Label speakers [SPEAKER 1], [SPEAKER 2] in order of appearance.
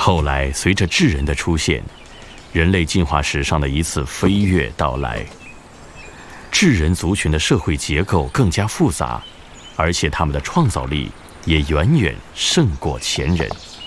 [SPEAKER 1] 后来随着智人的出现，人类进化史上的一次飞跃到来。智人族群的社会结构更加复杂，而且他们的创造力也远远胜过前人。